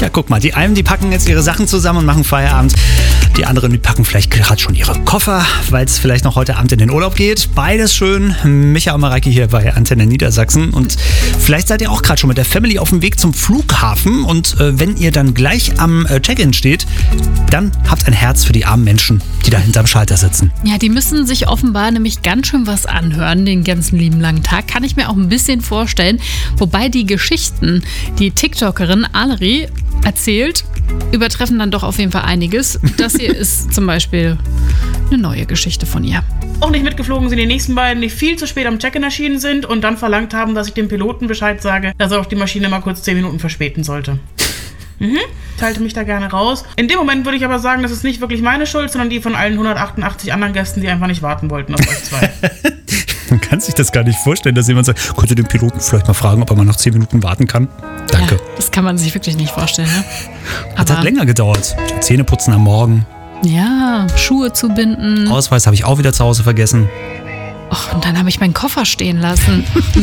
Na, guck mal, die einen, die packen jetzt ihre Sachen zusammen und machen Feierabend. Die anderen, die packen vielleicht gerade schon ihre Koffer, weil es vielleicht noch heute Abend in den Urlaub geht. Beides schön. Micha und Mareike hier bei Antenne Niedersachsen. Und vielleicht seid ihr auch gerade schon mit der Family auf dem Weg zum Flughafen. Und wenn ihr dann gleich am Check-in steht, dann habt ein Herz für die armen Menschen, die da hinterm Schalter sitzen. Ja, die müssen sich offenbar nämlich ganz schön was anhören, den ganzen lieben langen Tag. Kann ich mir auch ein bisschen vorstellen. Wobei die Geschichten, die TikTokerin Aleri erzählt, übertreffen dann doch auf jeden Fall einiges. Das hier ist zum Beispiel eine neue Geschichte von ihr. Auch nicht mitgeflogen sind die nächsten beiden, die viel zu spät am Check-in erschienen sind und dann verlangt haben, dass ich dem Piloten Bescheid sage, dass er auch die Maschine mal kurz 10 Minuten verspäten sollte. Teilte mich da gerne raus. In dem Moment würde ich aber sagen, das ist nicht wirklich meine Schuld, sondern die von allen 188 anderen Gästen, die einfach nicht warten wollten auf euch zwei. Man kann sich das gar nicht vorstellen, dass jemand sagt, könnt ihr den Piloten vielleicht mal fragen, ob er mal noch 10 Minuten warten kann? Danke. Ja, das kann man sich wirklich nicht vorstellen. Ne? Hat länger gedauert. Zähneputzen am Morgen. Ja, Schuhe zubinden. Ausweis habe ich auch wieder zu Hause vergessen. Och, und dann habe ich meinen Koffer stehen lassen.